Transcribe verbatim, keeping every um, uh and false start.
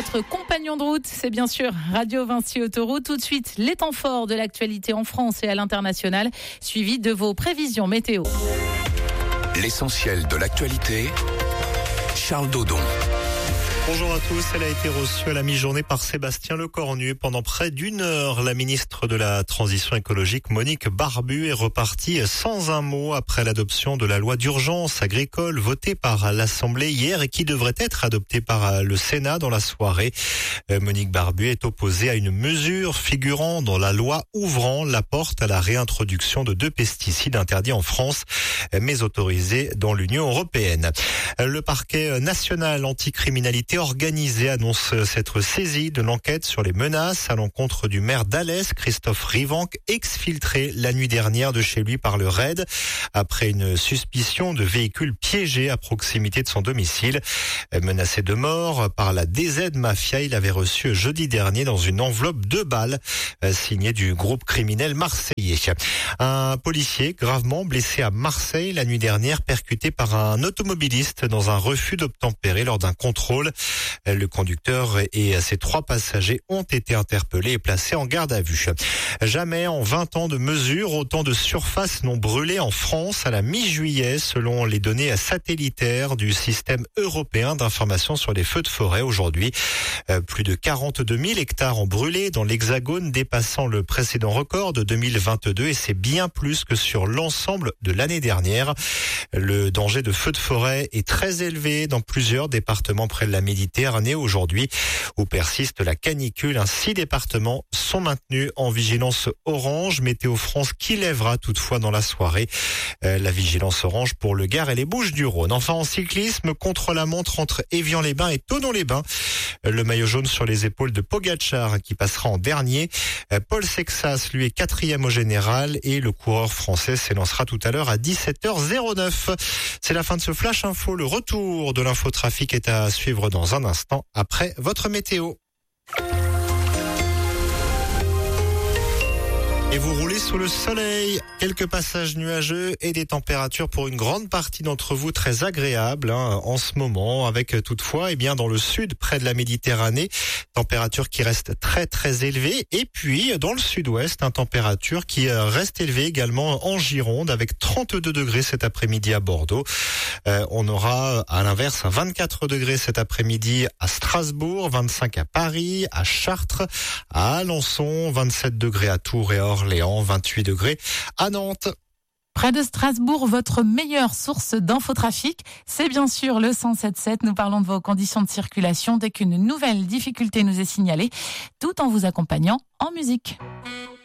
votre compagnon de route, c'est bien sûr Radio Vinci Autoroute. Tout de suite, les temps forts de l'actualité en France et à l'international, suivi de vos prévisions météo. L'essentiel de l'actualité, Charles Dodon. Bonjour à tous, elle a été reçue à la mi-journée par Sébastien Lecornu. Pendant près d'une heure, la ministre de la Transition écologique, Monique Barbu, est repartie sans un mot après l'adoption de la loi d'urgence agricole votée par l'Assemblée hier et qui devrait être adoptée par le Sénat dans la soirée. Monique Barbu est opposée à une mesure figurant dans la loi ouvrant la porte à la réintroduction de deux pesticides interdits en France, mais autorisés dans l'Union européenne. Le parquet national anticriminalité organisé annonce s'être saisi de l'enquête sur les menaces à l'encontre du maire d'Alès, Christophe Rivanc, exfiltré la nuit dernière de chez lui par le raid après une suspicion de véhicule piégé à proximité de son domicile. Menacé de mort par la D Z Mafia, il avait reçu jeudi dernier dans une enveloppe deux balles signée du groupe criminel marseillais. Un policier gravement blessé à Marseille la nuit dernière, percuté par un automobiliste dans un refus d'obtempérer lors d'un contrôle. Le conducteur et ses trois passagers ont été interpellés et placés en garde à vue. Jamais en vingt ans de mesures, autant de surfaces n'ont brûlé en France à la mi-juillet, selon les données satellitaires du système européen d'information sur les feux de forêt. Aujourd'hui, plus de quarante-deux mille hectares ont brûlé dans l'Hexagone, dépassant le précédent record de deux mille vingt-deux, et c'est bien plus que sur l'ensemble de l'année dernière. Le danger de feux de forêt est très élevé dans plusieurs départements près de la Méditerranée aujourd'hui, où persiste la canicule. Six départements sont maintenus en vigilance orange. Météo France qui lèvera toutefois dans la soirée la vigilance orange pour le Gard et les Bouches-du-Rhône. Enfin, en cyclisme, contre-la-montre entre Évian-les-Bains et Thonon-les-Bains. Le maillot jaune sur les épaules de Pogacar qui passera en dernier. Paul Sexas, lui, est quatrième au général et le coureur français s'élancera tout à l'heure à dix-sept heures neuf. C'est la fin de ce Flash Info. Le retour de l'infotrafic est à suivre dans un instant après votre météo. Et vous roulez sous le soleil, quelques passages nuageux et des températures pour une grande partie d'entre vous très agréables hein, en ce moment, avec toutefois, eh bien, dans le sud, près de la Méditerranée, température qui reste très très élevée, et puis dans le sud-ouest, une température qui reste élevée également en Gironde, avec trente-deux degrés cet après-midi à Bordeaux. Euh, on aura à l'inverse vingt-quatre degrés cet après-midi à Strasbourg, vingt-cinq à Paris, à Chartres, à Alençon, vingt-sept degrés à Tours et à Orléans, vingt-huit degrés à Nantes. Près de Strasbourg, votre meilleure source d'infotrafic, c'est bien sûr le cent sept sept. Nous parlons de vos conditions de circulation dès qu'une nouvelle difficulté nous est signalée, tout en vous accompagnant en musique.